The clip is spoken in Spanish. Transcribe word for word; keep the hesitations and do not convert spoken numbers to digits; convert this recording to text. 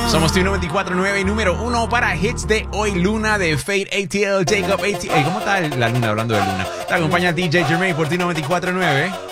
Somos tu noventa y cuatro punto nueve, número uno para hits de hoy, Luna de Fate, A T L, Jacob, A T L. Hey, ¿cómo está la luna hablando de luna? Te acompaña D J Jermaine por tu noventa y cuatro punto nueve.